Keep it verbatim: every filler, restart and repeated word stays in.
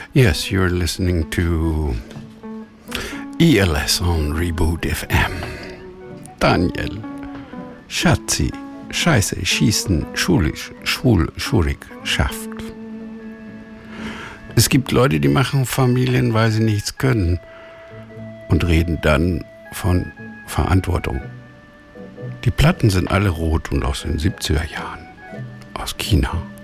Yes, you're listening to E L S on Reboot F M. Daniel, Schatzi, Scheiße, Schießen, Schulisch, Schwul, Schurig, Schafft. Es gibt Leute, die machen Familien, weil sie nichts können und reden dann von Verantwortung. Die Platten sind alle rot und aus den siebziger Jahren, aus China.